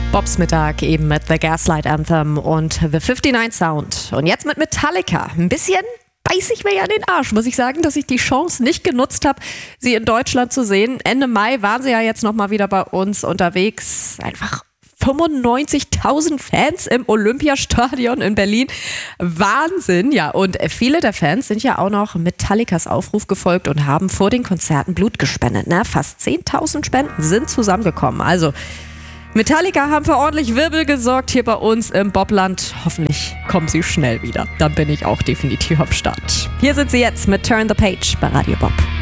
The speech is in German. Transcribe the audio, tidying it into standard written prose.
Bobs Mittag eben mit The Gaslight Anthem und The 59 Sound. Und jetzt mit Metallica. Ein bisschen beiß ich mir ja den Arsch, muss ich sagen, dass ich die Chance nicht genutzt habe, sie in Deutschland zu sehen. Ende Mai waren sie ja jetzt nochmal wieder bei uns unterwegs. Einfach 95.000 Fans im Olympiastadion in Berlin. Wahnsinn, ja. Und viele der Fans sind ja auch noch Metallicas Aufruf gefolgt und haben vor den Konzerten Blut gespendet. Fast 10.000 Spenden sind zusammengekommen. Also Metallica haben für ordentlich Wirbel gesorgt hier bei uns im Bobland. Hoffentlich kommen sie schnell wieder. Dann bin ich auch definitiv am Start. Hier sind sie jetzt mit Turn the Page bei Radio Bob.